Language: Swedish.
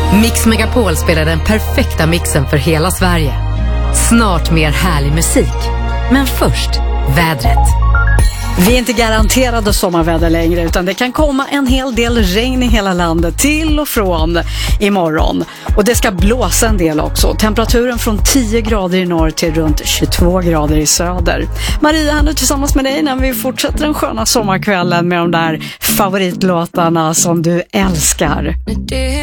Mix Megapol spelar den perfekta mixen för hela Sverige. Snart mer härlig musik. Men först, vädret. Vi är inte garanterade sommarväder längre, utan det kan komma en hel del regn i hela landet till och från imorgon. Och det ska blåsa en del också. Temperaturen från 10 grader i norr till runt 22 grader i söder. Maria här nu tillsammans med dig när vi fortsätter den sköna sommarkvällen med de där favoritlåtarna som du älskar.